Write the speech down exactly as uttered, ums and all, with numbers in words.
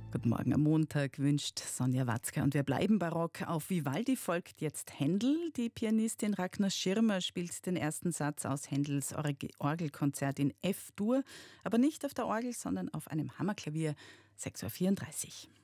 Guten Morgen am Montag wünscht Sonja Watzke und wir bleiben barock. Auf Vivaldi folgt jetzt Händel. Die Pianistin Ragnar Schirmer spielt den ersten Satz aus Händels Org- Orgelkonzert in F-Dur, aber nicht auf der Orgel, sondern auf einem Hammerklavier. sechs Uhr vierunddreißig.